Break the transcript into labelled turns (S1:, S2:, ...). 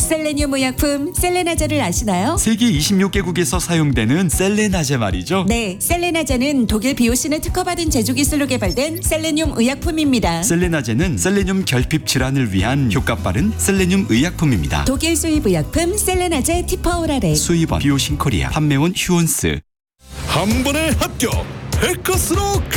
S1: 셀레늄 의약품 셀레나제를 아시나요?
S2: 세계 26개국에서 사용되는 셀레나제 말이죠.
S1: 네, 셀레나제는 독일 비오신을 특허받은 제조 기술로 개발된 셀레늄 의약품입니다.
S2: 셀레나제는 셀레늄 결핍 질환을 위한 효과 빠른 셀레늄 의약품입니다.
S1: 독일 수입 의약품 셀레나제 티퍼오라레.
S2: 수입원 비오신 코리아, 판매원 휴온스.
S3: 한 번에 합격! 백커스로